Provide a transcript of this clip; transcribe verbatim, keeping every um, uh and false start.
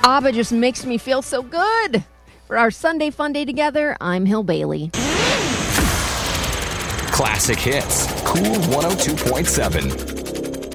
ABBA just makes me feel so good. For our Sunday fun day together, I'm Hill Bailey. Classic Hits, Cool one oh two point seven.